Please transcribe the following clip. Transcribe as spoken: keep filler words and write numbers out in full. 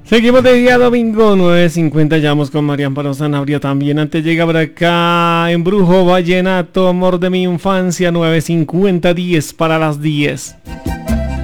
Seguimos de día domingo, nueve cincuenta, llamamos con María Amparo Sanabria también. Antes llega por acá, Embrujo Vallenato, Amor de mi infancia, nueve cincuenta, diez para las diez.